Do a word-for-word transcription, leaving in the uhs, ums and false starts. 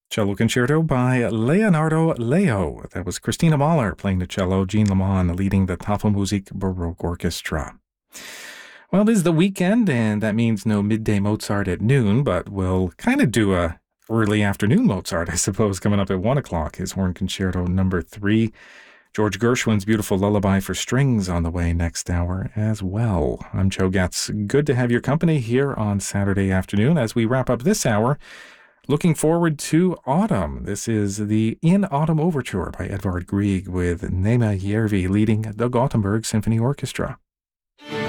Cello Concerto by Leonardo Leo. That was Christina Mahler playing the cello, Jean Lamont leading the Tafelmusik Baroque Orchestra. Well, it is the weekend, and that means no midday Mozart at noon, but we'll kind of do a early afternoon Mozart, I suppose, coming up at one o'clock. His Horn Concerto number three. George Gershwin's beautiful Lullaby for Strings on the way next hour as well. I'm Joe Getz. Good to have your company here on Saturday afternoon as we wrap up this hour. Looking forward to autumn. This is the In Autumn Overture by Edvard Grieg with Nema Järvi leading the Gothenburg Symphony Orchestra.